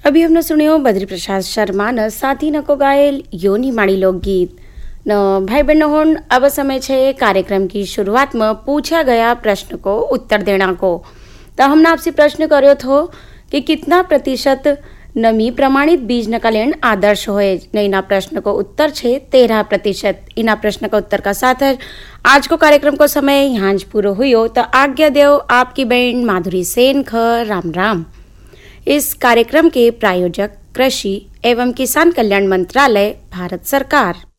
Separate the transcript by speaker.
Speaker 1: अभी हमने सुनियो बद्री प्रसाद शर्मा न साथी नको गायल योनी माड़ी लोकगीत न भाई बहनों होन अब समय छे कार्यक्रम की शुरुआत में पूछा गया प्रश्न को उत्तर देना को। तो हमने आपसे प्रश्न कर्यो थो कि कितना प्रतिशत नमी प्रमाणित बीज न का लेन आदर्श होए। इना प्रश्न को उत्तर छे 13%। इना प्रश्न का उत्तर का साथ है आज को कार्यक्रम को समय यहाँ पूरो हुयो। तो आज्ञा देव आपकी बहन माधुरी सेन ख राम राम। इस कार्यक्रम के प्रायोजक कृषि एवं किसान कल्याण मंत्रालय, भारत सरकार।